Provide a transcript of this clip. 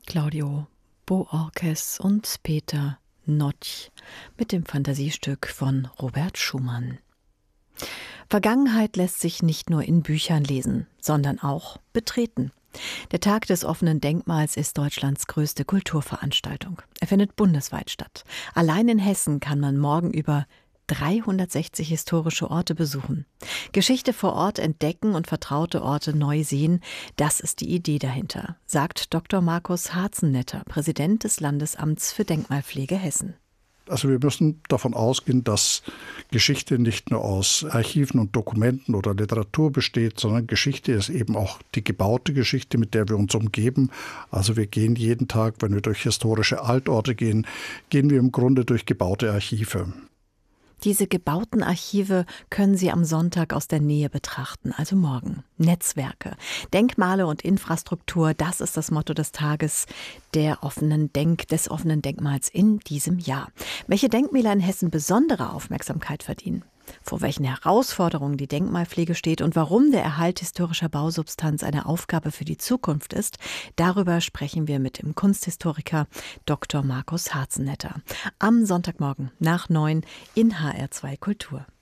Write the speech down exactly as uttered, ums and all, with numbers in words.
Claudio Boorkes und Peter Notch mit dem Fantasiestück von Robert Schumann. Vergangenheit lässt sich nicht nur in Büchern lesen, sondern auch betreten. Der Tag des offenen Denkmals ist Deutschlands größte Kulturveranstaltung. Er findet bundesweit statt. Allein in Hessen kann man morgen über dreihundertsechzig historische Orte besuchen. Geschichte vor Ort entdecken und vertraute Orte neu sehen, das ist die Idee dahinter, sagt Doktor Markus Harzennetter, Präsident des Landesamts für Denkmalpflege Hessen. Also wir müssen davon ausgehen, dass Geschichte nicht nur aus Archiven und Dokumenten oder Literatur besteht, sondern Geschichte ist eben auch die gebaute Geschichte, mit der wir uns umgeben. Also wir gehen jeden Tag, wenn wir durch historische Altorte gehen, gehen wir im Grunde durch gebaute Archive. Diese gebauten Archive können Sie am Sonntag aus der Nähe betrachten, also morgen. Netzwerke, Denkmale und Infrastruktur, das ist das Motto des Tages der offenen Denk, des offenen Denkmals in diesem Jahr. Welche Denkmäler in Hessen besondere Aufmerksamkeit verdienen? Vor welchen Herausforderungen die Denkmalpflege steht und warum der Erhalt historischer Bausubstanz eine Aufgabe für die Zukunft ist, darüber sprechen wir mit dem Kunsthistoriker Doktor Markus Harzennetter. Am Sonntagmorgen nach neun in H R zwei Kultur.